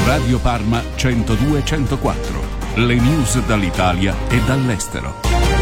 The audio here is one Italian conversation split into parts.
Radio Parma 102-104. Le news dall'Italia e dall'estero.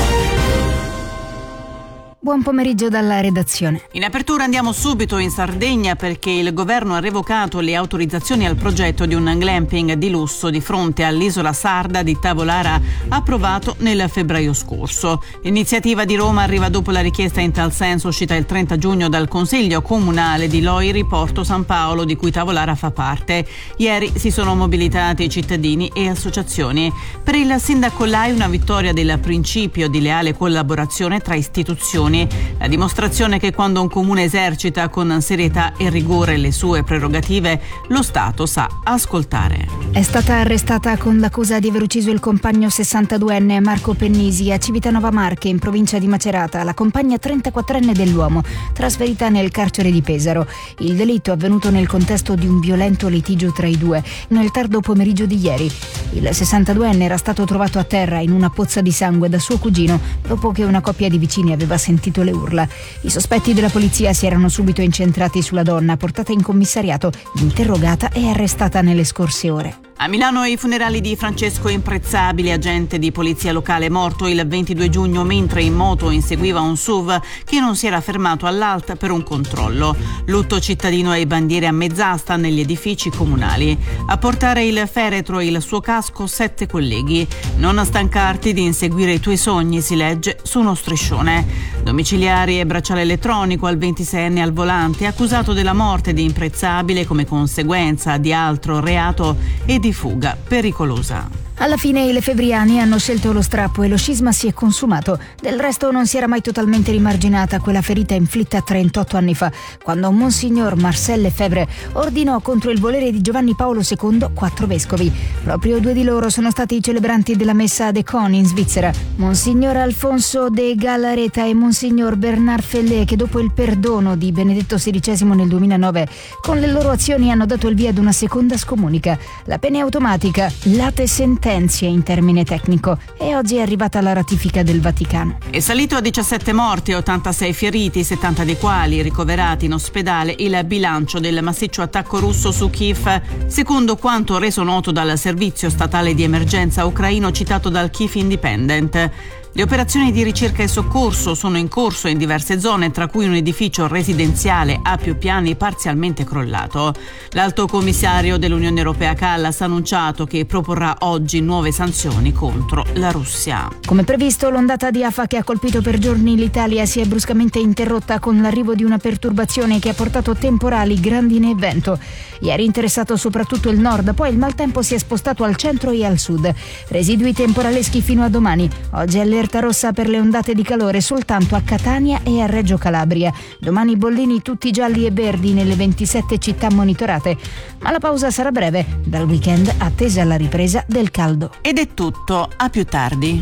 Buon pomeriggio dalla redazione. In apertura andiamo subito in Sardegna perché il governo ha revocato le autorizzazioni al progetto di un glamping di lusso di fronte all'isola sarda di Tavolara, approvato nel febbraio scorso. L'iniziativa di Roma arriva dopo la richiesta in tal senso uscita il 30 giugno dal Consiglio Comunale di Loiri Porto San Paolo, di cui Tavolara fa parte. Ieri si sono mobilitati cittadini e associazioni. Per il sindaco Lai una vittoria del principio di leale collaborazione tra istituzioni, la dimostrazione che quando un comune esercita con serietà e rigore le sue prerogative, lo Stato sa ascoltare. È stata arrestata con l'accusa di aver ucciso il compagno 62enne Marco Pennisi a Civitanova Marche, in provincia di Macerata, la compagna 34enne dell'uomo, trasferita nel carcere di Pesaro. Il delitto è avvenuto nel contesto di un violento litigio tra i due, nel tardo pomeriggio di ieri. Il 62enne era stato trovato a terra in una pozza di sangue da suo cugino, dopo che una coppia di vicini aveva sentito le urla. I sospetti della polizia si erano subito incentrati sulla donna, portata in commissariato, interrogata e arrestata nelle scorse ore. A Milano i funerali di Francesco Imprezzabile, agente di polizia locale morto il 22 giugno mentre in moto inseguiva un SUV che non si era fermato all'alta per un controllo. Lutto cittadino e bandiere a mezz'asta negli edifici comunali. A portare il feretro e il suo casco 7 colleghi. Non stancarti di inseguire i tuoi sogni, si legge su uno striscione. Domiciliari e bracciale elettronico al 26enne al volante, accusato della morte di Imprezzabile come conseguenza di altro reato e di fuga pericolosa. Alla fine i lefebvriani hanno scelto lo strappo e lo scisma si è consumato. Del resto non si era mai totalmente rimarginata quella ferita inflitta 38 anni fa, quando Monsignor Marcel Lefebvre ordinò contro il volere di Giovanni Paolo II 4 vescovi. Proprio 2 di loro sono stati i celebranti della messa ad Econ in Svizzera, Monsignor Alfonso de Galareta e Monsignor Bernard Fellé, che dopo il perdono di Benedetto XVI nel 2009, con le loro azioni hanno dato il via ad una seconda scomunica. La pena è automatica, late sentenze in termine tecnico, e oggi è arrivata la ratifica del Vaticano. È salito a 17 morti e 86 feriti, 70 dei quali ricoverati in ospedale, il bilancio del massiccio attacco russo su Kiev, secondo quanto reso noto dal servizio statale di emergenza ucraino citato dal Kiev Independent. Le operazioni di ricerca e soccorso sono in corso in diverse zone, tra cui un edificio residenziale a più piani parzialmente crollato. L'alto commissario dell'Unione Europea Kallas ha annunciato che proporrà oggi nuove sanzioni contro la Russia. Come previsto, l'ondata di afa che ha colpito per giorni l'Italia si è bruscamente interrotta con l'arrivo di una perturbazione che ha portato temporali, grandine e vento. Ieri interessato soprattutto il nord, poi il maltempo si è spostato al centro e al sud. Residui temporaleschi fino a domani. Oggi allerta rossa per le ondate di calore soltanto a Catania e a Reggio Calabria. Domani bollini tutti gialli e verdi nelle 27 città monitorate. Ma la pausa sarà breve. Dal weekend attesa la ripresa del caldo. Ed è tutto, a più tardi.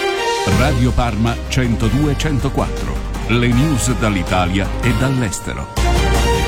Radio Parma 102-104. Le news dall'Italia e dall'estero.